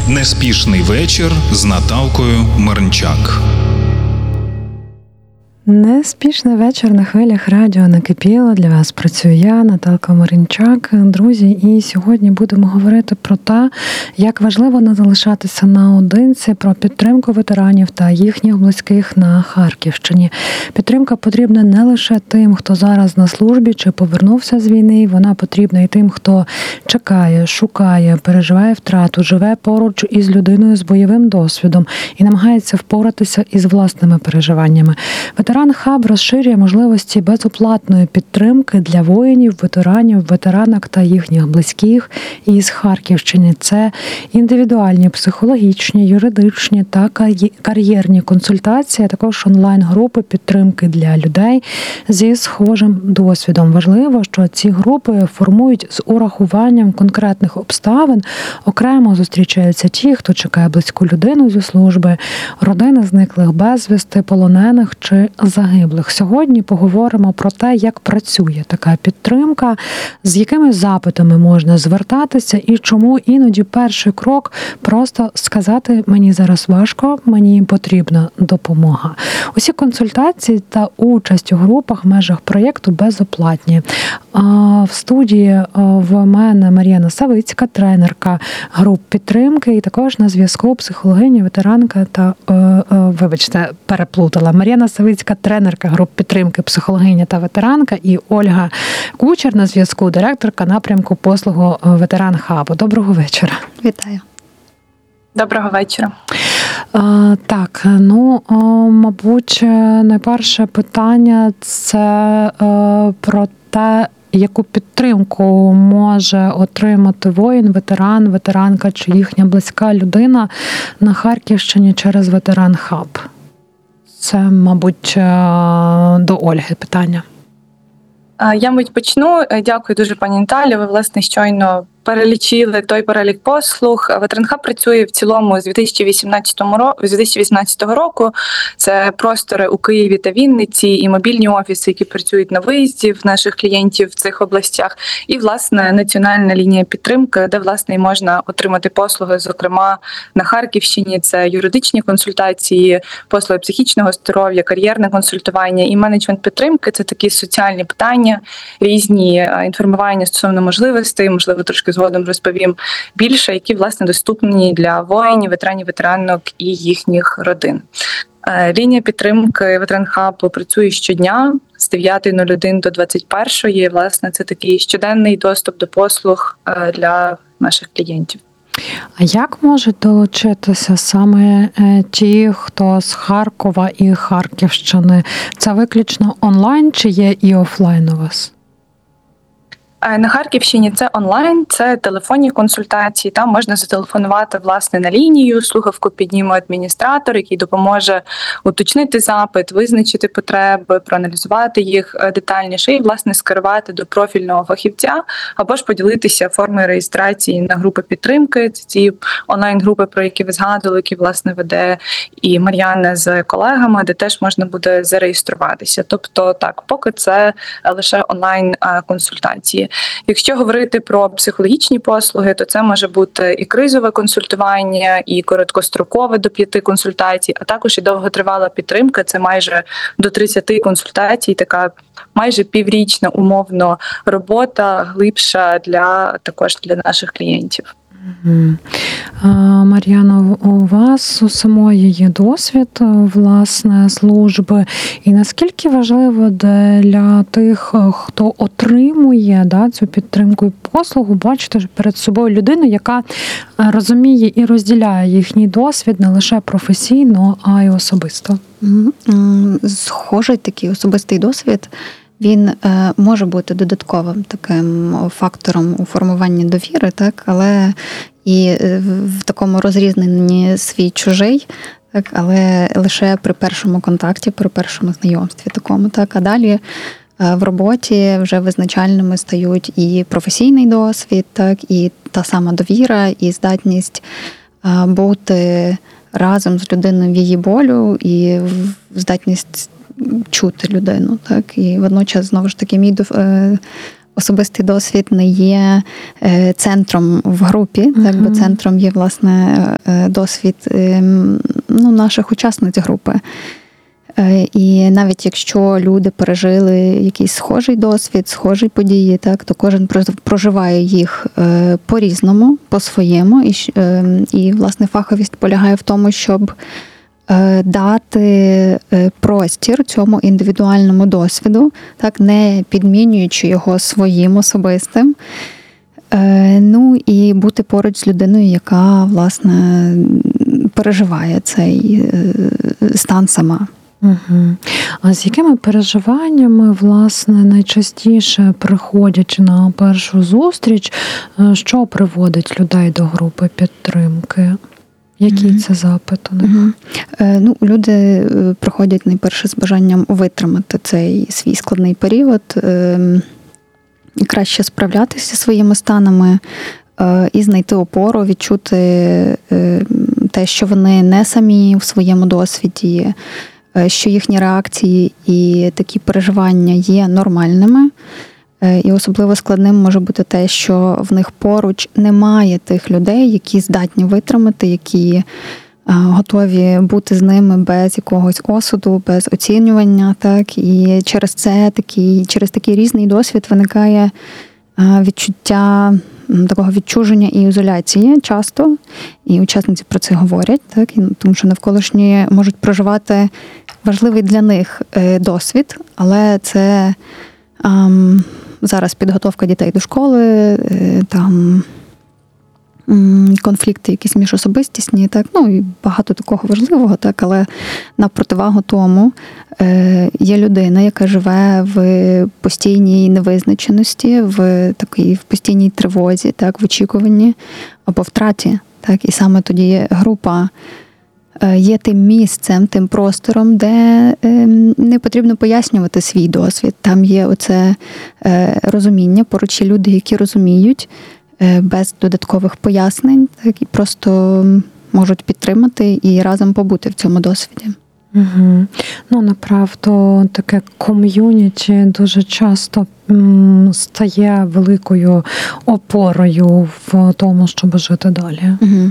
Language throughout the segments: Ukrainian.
Неспішний вечір з Наталкою Мирнчак. Неспішний вечір на хвилях радіо «Накипіло». Для вас працюю я, Наталка Мирнчак. Друзі, і сьогодні будемо говорити про те, як важливо не залишатися наодинці, про підтримку ветеранів та їхніх близьких на Харківщині. Підтримка потрібна не лише тим, хто зараз на службі чи повернувся з війни, вона потрібна і тим, хто чекає, шукає, переживає втрату, живе поруч із людиною з бойовим досвідом і намагається впоратися із власними переживаннями. Ветеран Хаб розширює можливості безоплатної підтримки для воїнів, ветеранів, ветеранок та їхніх близьких із Харківщини. Це індивідуальні, психологічні, юридичні та кар'єрні консультації, а також онлайн-групи підтримки для людей зі схожим досвідом. Важливо, що ці групи формують з урахуванням конкретних обставин. Окремо зустрічаються ті, хто чекає близьку людину зі служби, родини зниклих безвісти, полонених чи загиблих. Сьогодні поговоримо про те, як працює така підтримка, з якими запитами можна звертатися і чому іноді перший крок просто сказати «мені зараз важко, мені потрібна допомога». Усі консультації та участь у групах в межах проєкту безоплатні. В студії в мене Мар'яна Савицька, тренерка груп підтримки, і також на зв'язку психологиня, ветеранка та, переплутала. Мар'яна Савицька, тренерка груп підтримки, психологиня та ветеранка, і Ольга Кучер на зв'язку, директорка напрямку послугу ветеран Хабу. Доброго вечора. Вітаю. Доброго вечора. Так, мабуть, найперше питання – це про те, яку підтримку може отримати воїн, ветеран, ветеранка чи їхня близька людина на Харківщині через ветеран Хаб. Це, мабуть, до Ольги питання. Я, мабуть, почну. Дякую дуже, пані Наталі. Ви, власне, щойно перелічили той перелік послуг. Ветеран Хаб працює в цілому з 2018 року. Це простори у Києві та Вінниці і мобільні офіси, які працюють на виїзді в наших клієнтів в цих областях. І, власне, національна лінія підтримки, де, власне, можна отримати послуги, зокрема, на Харківщині. Це юридичні консультації, послуги психічного здоров'я, кар'єрне консультування і менеджмент підтримки. Це такі соціальні питання, різні інформування стосовно можливостей, можливо, трошки згодом розповім більше, які, власне, доступні для воїнів, ветеранів, ветеранок і їхніх родин. Лінія підтримки Ветеран Хабу працює щодня з 9:01 до 21:00. Власне, це такий щоденний доступ до послуг для наших клієнтів. А як можуть долучитися саме ті, хто з Харкова і Харківщини? Це виключно онлайн чи є і офлайн у вас? На Харківщині це онлайн, це телефонні консультації. Там можна зателефонувати, власне, на лінію, слухавку підніме адміністратор, який допоможе уточнити запит, визначити потреби, проаналізувати їх детальніше і, власне, скерувати до профільного фахівця або ж поділитися формою реєстрації на групи підтримки. Це ці онлайн-групи, про які ви згадували, які, власне, веде і Мар'яна з колегами, де теж можна буде зареєструватися. Тобто, так, поки це лише онлайн-консультації. Якщо говорити про психологічні послуги, то це може бути і кризове консультування, і короткострокове до 5 консультацій, а також і довготривала підтримка, це майже до 30 консультацій, така майже піврічна умовно робота, глибша також для наших клієнтів. Мар'яно, у вас у самої є досвід, власне, служби. І наскільки важливо для тих, хто отримує цю підтримку і послугу, бачити перед собою людину, яка розуміє і розділяє їхній досвід не лише професійно, а й особисто? Схожий такий особистий досвід, він може бути додатковим таким фактором у формуванні довіри, так, але і в такому розрізненні свій-чужий, так, але лише при першому контакті, при першому знайомстві такому, так, а далі в роботі вже визначальними стають і професійний досвід, так, і та сама довіра, і здатність бути разом з людиною в її болю, і здатність чути людину, так, і водночас, знову ж таки, мій особистий досвід не є центром в групі, так, бо центром є, власне, досвід наших учасниць групи. І навіть якщо люди пережили якийсь схожий досвід, схожі події, так, то кожен проживає їх по-різному, по-своєму. І, власне, фаховість полягає в тому, щоб дати простір цьому індивідуальному досвіду, так, не підмінюючи його своїм особистим. І бути поруч з людиною, яка, власне, переживає цей стан сама. Угу. А з якими переживаннями, власне, найчастіше приходячи на першу зустріч, що приводить людей до групи підтримки? Які це запит у них? Люди приходять найперше з бажанням витримати цей свій складний період, краще справлятися зі своїми станами і знайти опору, відчути те, що вони не самі в своєму досвіді, що їхні реакції і такі переживання є нормальними. І особливо складним може бути те, що в них поруч немає тих людей, які здатні витримати, які готові бути з ними без якогось осуду, без оцінювання. Так? І через такий різний досвід виникає відчуття такого відчуження і ізоляції часто, і учасниці про це говорять, так? Тому що навколишні можуть проживати важливий для них досвід, але це зараз підготовка дітей до школи, там конфлікти якісь міжособистісні, так, і багато такого важливого, так, але на противагу тому є людина, яка живе в постійній невизначеності, в постійній тривозі, так, в очікуванні або втраті, так, і саме тоді група є тим місцем, тим простором, де не потрібно пояснювати свій досвід. Там є оце розуміння, поруч є люди, які розуміють, без додаткових пояснень, так, і просто можуть підтримати і разом побути в цьому досвіді. Угу. Направду, таке ком'юніті дуже часто стає великою опорою в тому, щоб жити далі. Угу.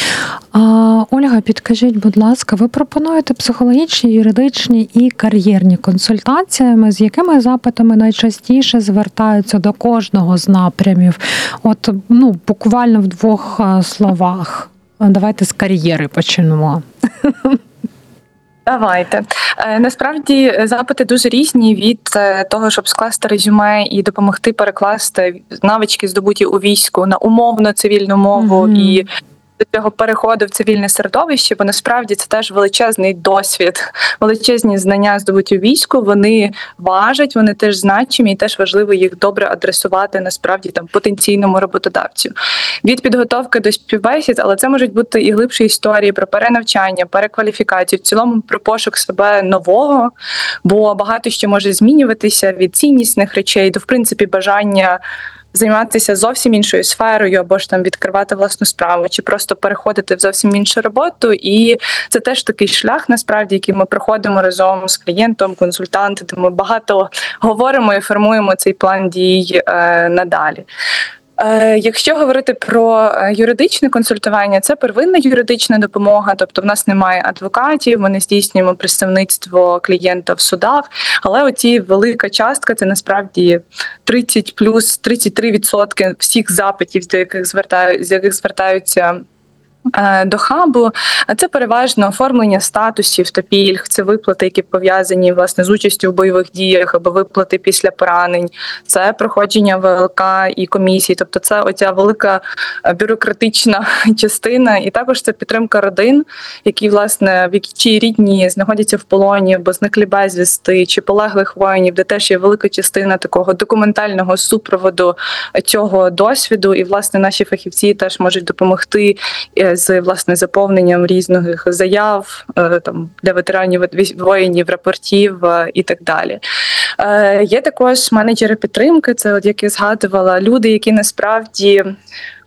Ольга, підкажіть, будь ласка, ви пропонуєте психологічні, юридичні і кар'єрні консультації, з якими запитами найчастіше звертаються до кожного з напрямів? От, буквально в 2 словах. Давайте з кар'єри почнемо. Давайте. Насправді запити дуже різні від того, щоб скласти резюме і допомогти перекласти навички, здобуті у війську, на умовно цивільну мову і до цього переходу в цивільне середовище, бо насправді це теж величезний досвід, величезні знання, здобуті у війську, вони важать, вони теж значимі, і теж важливо їх добре адресувати насправді там потенційному роботодавцю. Від підготовки до співбесід, але це можуть бути і глибші історії про перенавчання, перекваліфікацію, в цілому про пошук себе нового, бо багато що може змінюватися від ціннісних речей до, в принципі, бажання займатися зовсім іншою сферою, або ж там відкривати власну справу, чи просто переходити в зовсім іншу роботу. І це теж такий шлях, насправді, який ми проходимо разом з клієнтом, консультантом, де ми багато говоримо і формуємо цей план дій надалі. Якщо говорити про юридичне консультування, це первинна юридична допомога, тобто в нас немає адвокатів, ми не здійснюємо представництво клієнта в судах, але оці велика частка, це насправді 30 плюс 33% всіх запитів, з яких звертаються до хабу, а це переважно оформлення статусів та пільг, це виплати, які пов'язані, власне, з участю в бойових діях або виплати після поранень, це проходження ВЛК і комісій, тобто це оця велика бюрократична частина, і також це підтримка родин, які, власне, чиї рідні знаходяться в полоні або зниклі безвісти, чи полеглих воїнів, де теж є велика частина такого документального супроводу цього досвіду, і, власне, наші фахівці теж можуть допомогти з, власне, заповненням різних заяв там для ветеранів, воїнів, рапортів і так далі. Є також менеджери підтримки, це, от як я згадувала, люди, які насправді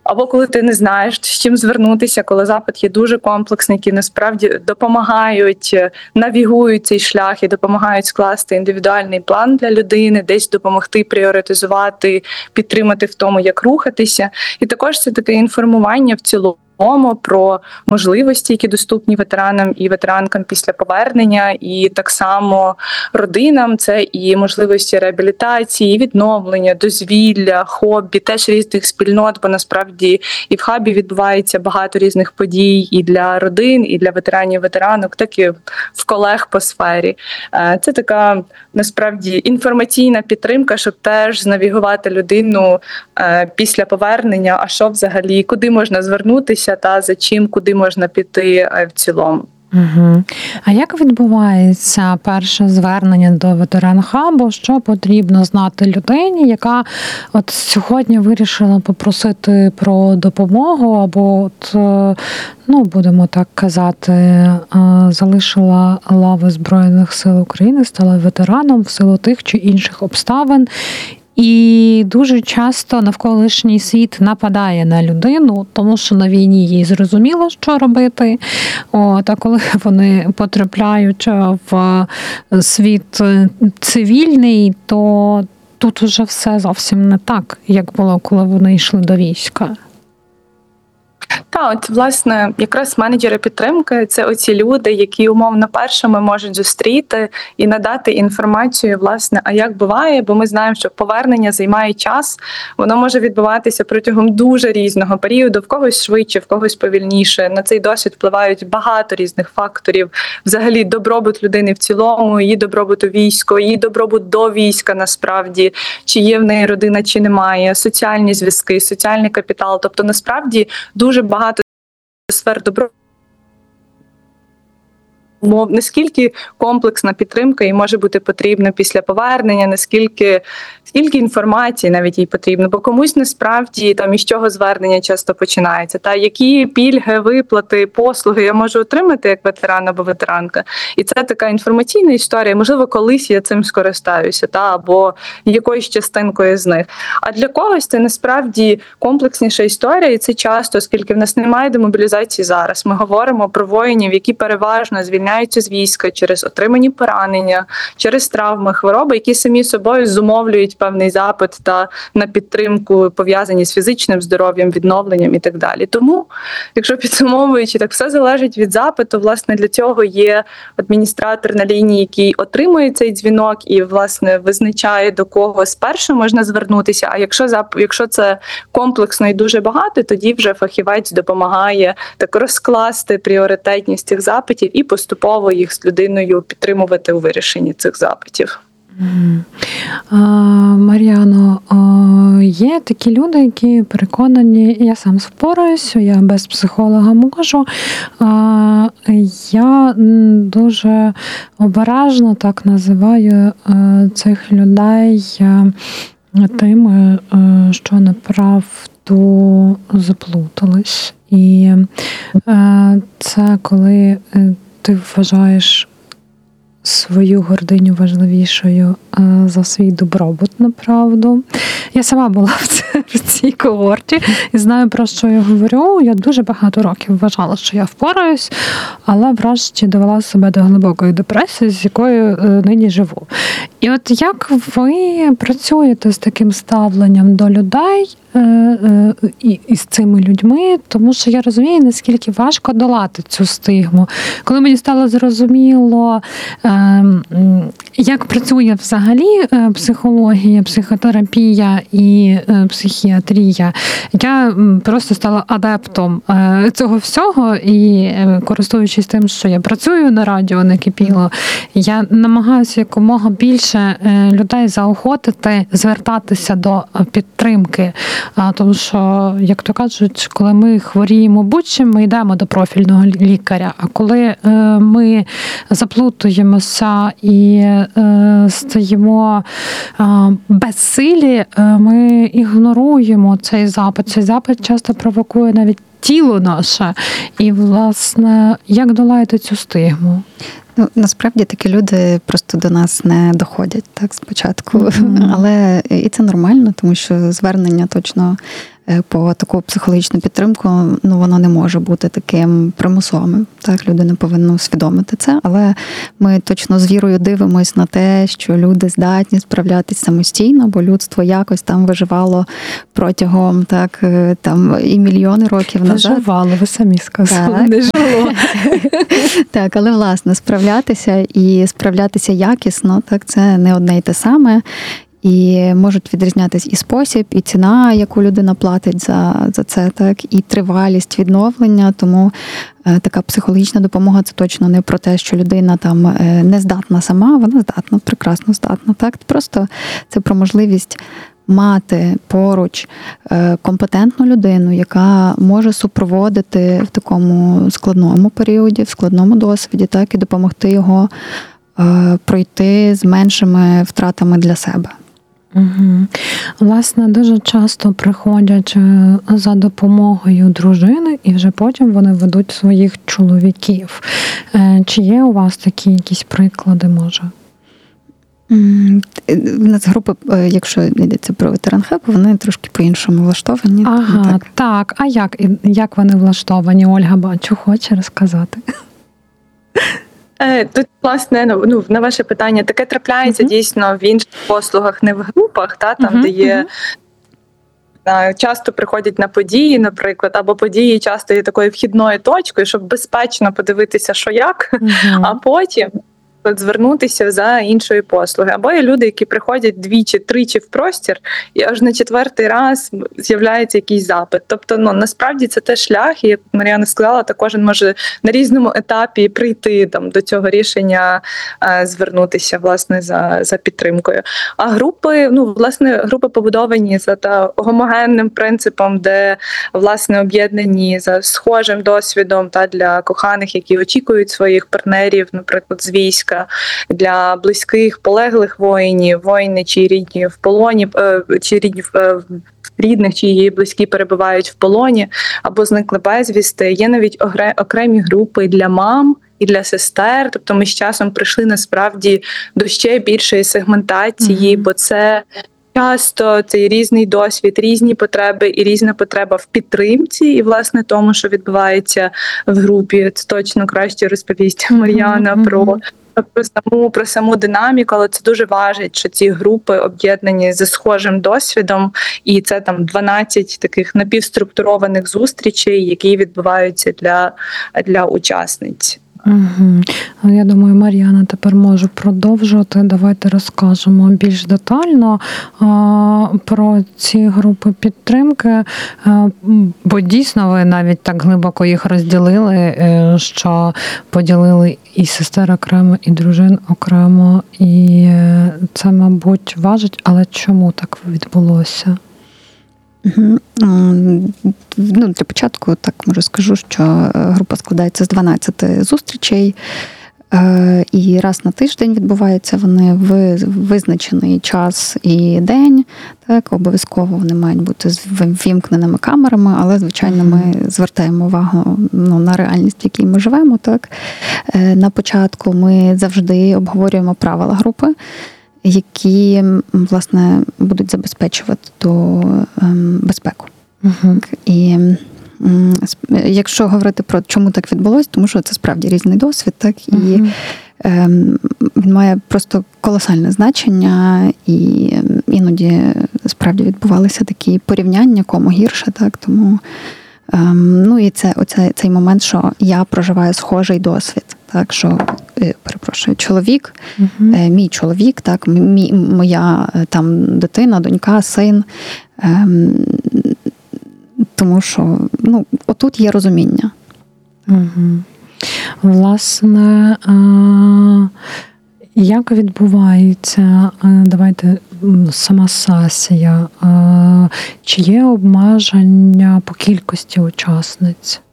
Або коли ти не знаєш, з чим звернутися, коли запит є дуже комплексний, які насправді допомагають, навігують цей шлях і допомагають скласти індивідуальний план для людини, десь допомогти пріоритизувати, підтримати в тому, як рухатися. І також це таке інформування в цілому про можливості, які доступні ветеранам і ветеранкам після повернення, і так само родинам. Це і можливості реабілітації, і відновлення, дозвілля, хобі, теж різних спільнот, бо насправді і в хабі відбувається багато різних подій і для родин, і для ветеранів, ветеранок, так і в колег по сфері. Це така насправді інформаційна підтримка, щоб теж знавігувати людину після повернення, а що взагалі, куди можна звернутися, та за чим, куди можна піти в цілому. Угу. А як відбувається перше звернення до ветеран-хабу? Що потрібно знати людині, яка от сьогодні вирішила попросити про допомогу, або от, будемо так казати, залишила лави Збройних сил України, стала ветераном в силу тих чи інших обставин? І дуже часто навколишній світ нападає на людину, тому що на війні їй зрозуміло, що робити. А коли вони потрапляють в світ цивільний, то тут уже все зовсім не так, як було, коли вони йшли до війська. От, власне, якраз менеджери підтримки – це оці люди, які умовно першими можуть зустріти і надати інформацію, власне, а як буває, бо ми знаємо, що повернення займає час, воно може відбуватися протягом дуже різного періоду, в когось швидше, в когось повільніше. На цей досвід впливають багато різних факторів. Взагалі, добробут людини в цілому, її добробут у війську, її добробут до війська насправді, чи є в неї родина, чи немає, соціальні зв'язки, соціальний капітал. Тобто, насправді, дуже багато сфер добробуту. Наскільки комплексна підтримка їй може бути потрібна після повернення, наскільки інформації навіть їй потрібно, бо комусь насправді там із чого звернення часто починається, та які пільги, виплати, послуги я можу отримати як ветеран або ветеранка. І це така інформаційна історія, можливо, колись я цим скористаюся, та або якоюсь частинкою з них. А для когось це насправді комплексніша історія, і це часто, оскільки в нас немає демобілізації зараз. Ми говоримо про воїнів, які переважно звільняються з війська через отримані поранення, через травми, хвороби, які самі собою зумовлюють певний запит та на підтримку, пов'язані з фізичним здоров'ям, відновленням і так далі. Тому, якщо підсумовуючи, так все залежить від запиту, власне, для цього є адміністратор на лінії, який отримує цей дзвінок і, власне, визначає, до кого спершу можна звернутися, а якщо це комплексно і дуже багато, тоді вже фахівець допомагає так розкласти пріоритетність цих запитів і поступово їх з людиною підтримувати у вирішенні цих запитів. Мар'яно, є такі люди, які переконані, я сам впораюся, я без психолога можу. Я дуже обережно так називаю цих людей тими, що направду заплутались. І це коли ти вважаєш свою гординю важливішою за свій добробут, направду. Я сама була в цій когорті і знаю, про що я говорю. Я дуже багато років вважала, що я впораюсь, але врешті довела себе до глибокої депресії, з якою нині живу. І от як ви працюєте з таким ставленням до людей і з цими людьми, тому що я розумію, наскільки важко долати цю стигму. Коли мені стало зрозуміло, як працює взагалі психологія, психотерапія і психіатрія, я просто стала адептом цього всього і, користуючись тим, що я працюю на радіо «Накипіло», я намагаюся якомога більше людей заохотити, звертатися до підтримки. Тому що, як то кажуть, коли ми хворіємо будь-чим, ми йдемо до профільного лікаря. А коли ми заплутуємося і стаємо безсилі, ми ігноруємо цей запит. Цей запит часто провокує навіть тіло наше. І, власне, як долаєте цю стигму? Насправді такі люди просто до нас не доходять так спочатку, але і це нормально, тому що звернення точно по таку психологічну підтримку, воно не може бути таким примусовим. Так, людина повинна усвідомити це, але ми точно з вірою дивимось на те, що люди здатні справлятися самостійно, бо людство якось там виживало протягом там і мільйони років назад. Виживало, ви самі сказали, так. не жило. Так, але, власне, справлятися якісно, так, це не одне й те саме. І можуть відрізнятися і спосіб, і ціна, яку людина платить за це, так, і тривалість відновлення. Тому така психологічна допомога – це точно не про те, що людина там не здатна сама, вона здатна, прекрасно здатна. Так? Просто це про можливість мати поруч компетентну людину, яка може супроводити в такому складному періоді, в складному досвіді, так, і допомогти його пройти з меншими втратами для себе. Угу. Власне, дуже часто приходять за допомогою дружини, і вже потім вони ведуть своїх чоловіків. Чи є у вас такі якісь приклади, може? У нас групи, якщо йдеться про ветеранхаб, вони трошки по-іншому влаштовані. Ага, так. А як вони влаштовані? Ольга, бачу, хоче розказати. Тут, власне, на ваше питання, таке трапляється дійсно в інших послугах, не в групах, там, де є часто приходять на події, наприклад, або події часто є такою вхідною точкою, щоб безпечно подивитися, що як, а потім звернутися за іншої послуги. Або є люди, які приходять двічі-тричі в простір, і аж на четвертий раз з'являється якийсь запит. Тобто, насправді це теж шлях, і, як Мар'яна сказала, та кожен може на різному етапі прийти до цього рішення, звернутися, власне, за підтримкою. А групи побудовані за гомогенним принципом, де, власне, об'єднані за схожим досвідом для коханих, які очікують своїх партнерів, наприклад, з війська, для близьких, полеглих воїни, чиї рідні в полоні, чи рідних, чиї близькі перебувають в полоні, або зникли безвісти. Є навіть окремі групи для мам і для сестер. Тобто ми з часом прийшли насправді до ще більшої сегментації, бо це часто цей різний досвід, різні потреби і різна потреба в підтримці, і, власне, тому, що відбувається в групі. Це точно краще розповість Мар'яна про саму динаміку, але це дуже важить, що ці групи об'єднані за схожим досвідом, і це 12 таких напівструктурованих зустрічей, які відбуваються для учасниць. Угу. Я думаю, Мар'яна тепер може продовжувати. Давайте розкажемо більш детально про ці групи підтримки, бо дійсно ви навіть так глибоко їх розділили, що поділили і сестер окремо, і дружин окремо, і це, мабуть, важить, але чому так відбулося? Для початку так можу скажу, що група складається з 12 зустрічей, і раз на тиждень відбуваються вони в визначений час і день. Так, обов'язково вони мають бути з ввімкненими камерами, але, звичайно, ми звертаємо увагу на реальність, в якій ми живемо. Так. На початку ми завжди обговорюємо правила групи, які, власне, будуть забезпечувати ту безпеку. І якщо говорити про чому так відбулося, тому що це справді різний досвід, так, і він має просто колосальне значення, і іноді справді відбувалися такі порівняння, кому гірше, так, тому і цей момент, що я проживаю схожий досвід, так, що, перепрошую, чоловік, мій чоловік, так, моя там дитина, донька, син, тому що, отут є розуміння. Власне, як відбувається, давайте, сама сесія, чи є обмеження по кількості учасниць?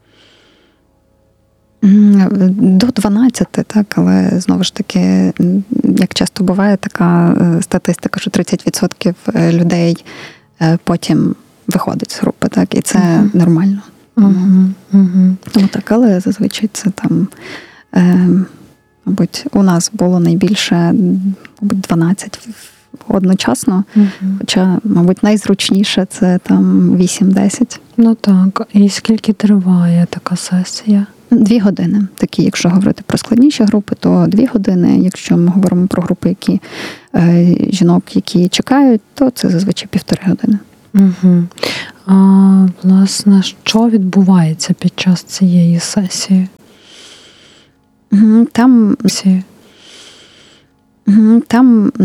До 12, так, але знову ж таки, як часто буває така статистика, що 30% людей потім виходить з групи, так, і це нормально. Тому так, але зазвичай це там, мабуть, у нас було найбільше, мабуть, 12 одночасно. Угу. Хоча, мабуть, найзручніше це там 8-10. Ну так. І скільки триває така сесія? 2 години. Такі, якщо говорити про складніші групи, то 2 години. Якщо ми говоримо про групи, які жінок, які чекають, то це зазвичай 1,5 години. Угу. А, власне, що відбувається під час цієї сесії? Там